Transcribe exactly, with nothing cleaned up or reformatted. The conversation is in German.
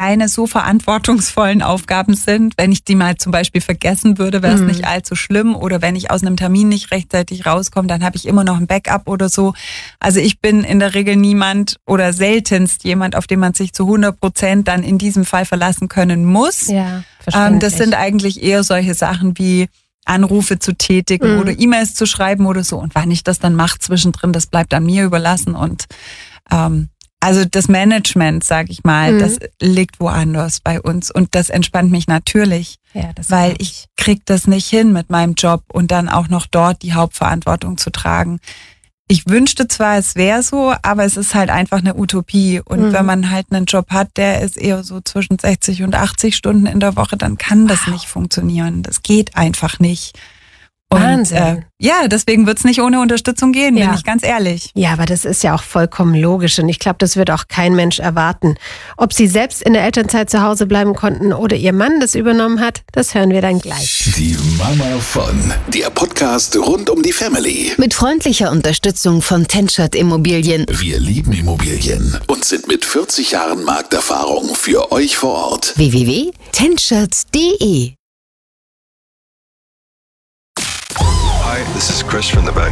keine so verantwortungsvollen Aufgaben sind. Wenn ich die mal zum Beispiel vergessen würde, wäre es mhm. nicht allzu schlimm. Oder wenn ich aus einem Termin nicht rechtzeitig rauskomme, dann habe ich immer noch ein Backup oder so. Also ich bin in der Regel niemand oder seltenst jemand, auf den man sich zu hundert Prozent dann in diesem Fall verlassen können muss. Ja, ähm, das sind eigentlich eher solche Sachen wie Anrufe zu tätigen mhm. oder E-Mails zu schreiben oder so. Und wann ich das dann mache zwischendrin, das bleibt an mir überlassen. Und ähm, also das Management, sag ich mal, mhm. das liegt woanders bei uns. Und das entspannt mich natürlich, ja, das weil ich krieg das nicht hin mit meinem Job und dann auch noch dort die Hauptverantwortung zu tragen. Ich wünschte zwar, es wäre so, aber es ist halt einfach eine Utopie. Und mhm. wenn man halt einen Job hat, der ist eher so zwischen sechzig und achtzig Stunden in der Woche, dann kann das wow. nicht funktionieren. Das geht einfach nicht. Und, Wahnsinn. Äh, ja, deswegen wird's nicht ohne Unterstützung gehen, ja. bin ich ganz ehrlich. Ja, aber das ist ja auch vollkommen logisch und ich glaube, das wird auch kein Mensch erwarten. Ob Sie selbst in der Elternzeit zu Hause bleiben konnten oder Ihr Mann das übernommen hat, das hören wir dann gleich. Die Mama von, der Podcast rund um die Family. Mit freundlicher Unterstützung von Tenschert Immobilien. Wir lieben Immobilien und sind mit vierzig Jahren Markterfahrung für euch vor Ort. w w w punkt tenschert punkt d e Hi, this is Chris from the band